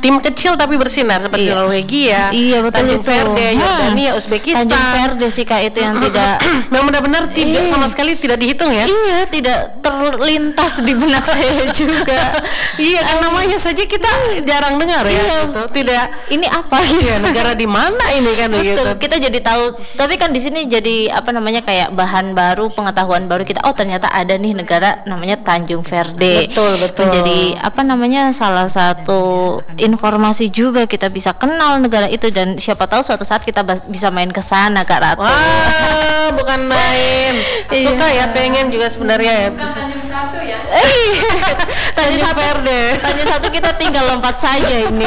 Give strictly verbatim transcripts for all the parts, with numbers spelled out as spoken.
tim kecil tapi bersinar seperti Iya. Norwegia, Iya, betul Tanjung itu. Verde, Hmm. Yordania, Uzbekistan. Tanjung Verde sih Kak itu yang tidak Memang benar-benar tidak Iya. sama sekali tidak dihitung ya. iya tidak terlintas di benak saya juga. Iya, kan namanya saja kita jarang dengar ya. Iya. Gitu. Tidak. Ini apa Iya, negara di mana ini kan Betul, gitu. kita jadi tahu. Tapi kan di sini jadi apa namanya kayak bahan baru, pengetahuan baru kita. Oh ternyata ada nih negara namanya Tanjung Verde. Betul, betul. Menjadi apa namanya salah satu informasi juga kita bisa kenal negara itu dan siapa tahu suatu saat kita bas- bisa main ke sana Kak Ratu. Wah, bukan main. Iya. Suka ya, pengen juga sebenarnya ya. Bukan Tanjung Satu ya. Tanjung Tanjung satu, Verde. Tanjung satu kita tinggal lompat saja ini.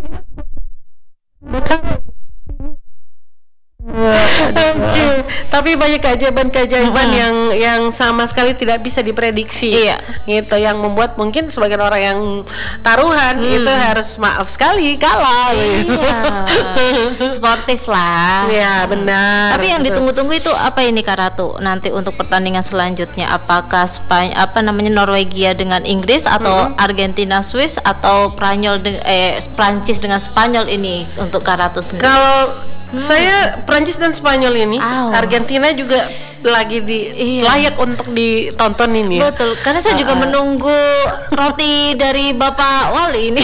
Thank you. Tapi banyak keajaiban-keajaiban Mm-mm. yang yang sama sekali tidak bisa diprediksi. Iya. Gitu yang membuat mungkin sebagian orang yang taruhan itu harus maaf sekali kalah. gitu. Iya. Sportif lah. Iya, benar. Tapi yang Betul. ditunggu-tunggu itu apa ini Kak Ratu? Nanti untuk pertandingan selanjutnya apakah Spanyol apa namanya Norwegia dengan Inggris atau Argentina Swiss atau Pranjol de- eh Prancis dengan Spanyol ini untuk Kak Ratu sendiri? Kalau saya Prancis dan Spanyol ini, Au. Argentina juga lagi di Iya. layak untuk ditonton ini. ya. Betul, karena saya juga menunggu roti dari Bapak Wali ini.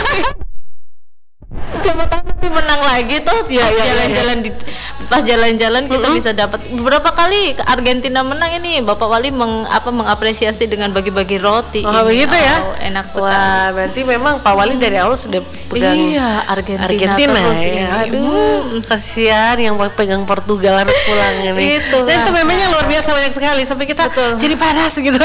Siapa tahu nanti menang lagi tuh. Iya, Pas iya, iya, jalan-jalan di pas jalan-jalan kita bisa dapat beberapa kali Argentina menang ini Bapak Wali meng, apa mengapresiasi dengan bagi-bagi roti. Oh, ini. begitu ya? Oh, enak sekali. Wah, berarti memang Pak Wali dari awal sudah pegang Iya, Argentina, Argentina terus ya. ini. Aduh, kasihan yang pegang Portugal harus pulang ini. Itu, Dan itu Mas. memangnya luar biasa banyak sekali sampai kita Betul. jadi panas gitu.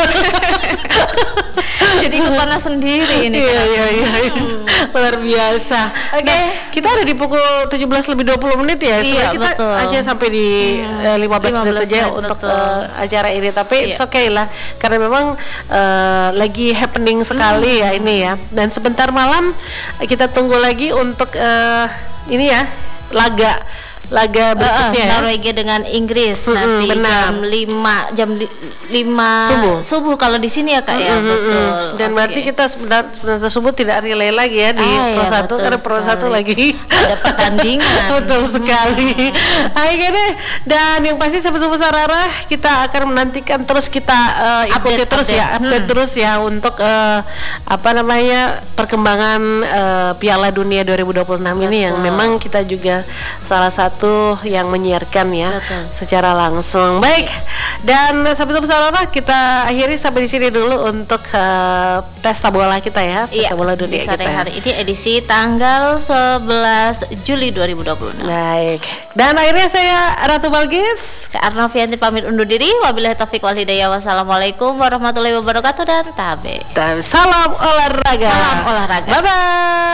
Jadi ikut panas sendiri ini. Iya, Kak. iya, iya. Luar biasa. Oke. Nah, kita ada di pukul tujuh belas lebih dua puluh menit ya. Iya, Sebenarnya kita betul. hanya sampai di eh, lima belas menit lima belas saja menit, untuk betul. eh, acara ini. Tapi Iya. it's okay lah. Karena memang eh, lagi happening sekali ya ini ya. Dan sebentar malam kita tunggu lagi untuk eh, ini ya laga laga berikutnya ya. Norwegia dengan Inggris Mm-mm, nanti benar. jam lima jam li, lima Subuh. subuh kalau di sini ya Kak ya. Mm-mm, Betul. mm-mm. Dan Oke. berarti kita sebentar sebentar tersebut tidak relay lagi ya di Ah, Pro iya, satu betul karena Pro satu sekali. lagi Ada pertandingan. betul sekali. Ayo deh. Dan yang pasti Sobat-sobat Sarara kita akan menantikan terus kita eh, ikuti Update, terus ya, update. update terus ya untuk eh, apa namanya perkembangan eh, Piala Dunia dua ribu dua puluh enam ini yang Betul. memang kita juga salah satu yang menyiarkan ya Betul. secara langsung. Baik. Dan Sobat-sobat Sarara kita akhiri sampai di sini dulu untuk eh, pesta bola kita ya, pesta Iya, bola di dunia sore kita. hari ini edisi tanggal sebelas Juli dua ribu dua puluh enam. Baik. Dan akhirnya saya Ratu Balgis. Saya Arnovianti pamit undur diri. Wabillahi taufiq wal hidayah. Wassalamualaikum warahmatullahi wabarakatuh dan tabe. Dan salam olahraga. Salam olahraga. Bye bye.